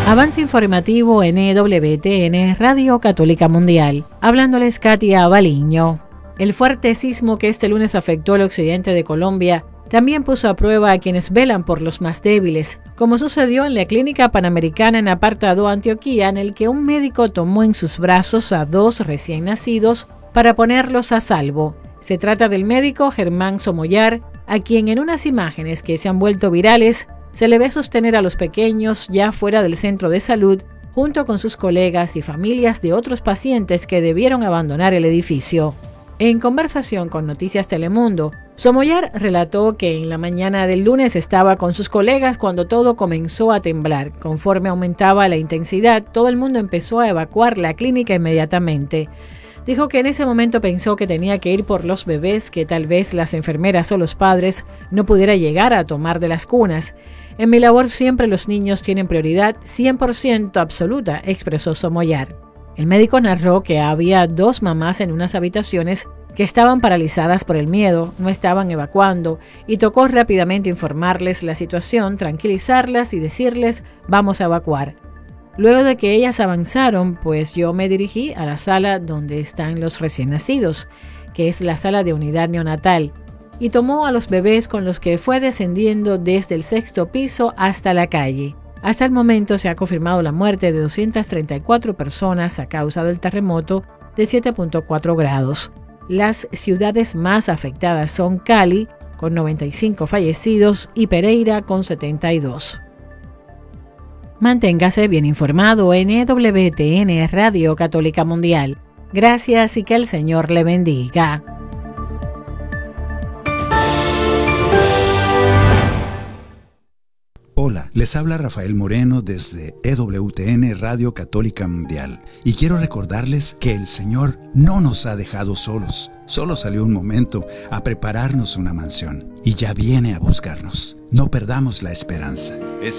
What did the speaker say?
Avance informativo en EWTN, Radio Católica Mundial. Hablándoles Katia Baliño. El fuerte sismo que este lunes afectó el occidente de Colombia también puso a prueba a quienes velan por los más débiles, como sucedió en la Clínica Panamericana en Apartado, Antioquia, en el que un médico tomó en sus brazos a 2 recién nacidos para ponerlos a salvo. Se trata del médico Germán Somoyar, a quien en unas imágenes que se han vuelto virales se le ve sostener a los pequeños ya fuera del centro de salud, junto con sus colegas y familias de otros pacientes que debieron abandonar el edificio. En conversación con Noticias Telemundo, Somoyar relató que en la mañana del lunes estaba con sus colegas cuando todo comenzó a temblar. Conforme aumentaba la intensidad, todo el mundo empezó a evacuar la clínica inmediatamente. Dijo que en ese momento pensó que tenía que ir por los bebés, que tal vez las enfermeras o los padres no pudiera llegar a tomar de las cunas. En mi labor siempre los niños tienen prioridad 100% absoluta, expresó Somoyar. El médico narró que había 2 mamás en unas habitaciones que estaban paralizadas por el miedo, no estaban evacuando, y tocó rápidamente informarles la situación, tranquilizarlas y decirles vamos a evacuar. Luego de que ellas avanzaron, pues yo me dirigí a la sala donde están los recién nacidos, que es la sala de unidad neonatal, y tomó a los bebés con los que fue descendiendo desde el 6º piso hasta la calle. Hasta el momento se ha confirmado la muerte de 234 personas a causa del terremoto de 7.4 grados. Las ciudades más afectadas son Cali, con 95 fallecidos, y Pereira, con 72. Manténgase bien informado en EWTN, Radio Católica Mundial. Gracias y que el Señor le bendiga. Hola, les habla Rafael Moreno desde EWTN Radio Católica Mundial y quiero recordarles que el Señor no nos ha dejado solos. Solo salió un momento a prepararnos una mansión y ya viene a buscarnos. No perdamos la esperanza.